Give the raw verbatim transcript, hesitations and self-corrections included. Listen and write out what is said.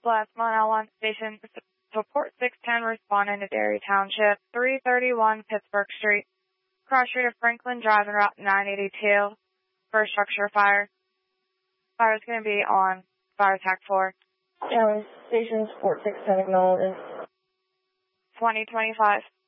Blast one L one Station, support six ten responding to Dairy Township, three thirty-one Pittsburgh Street, cross street of Franklin Drive and Route nine eighty-two, for a structure fire. Fire is going to be on Fire Attack four. County Station, support six ten acknowledges. twenty twenty-five.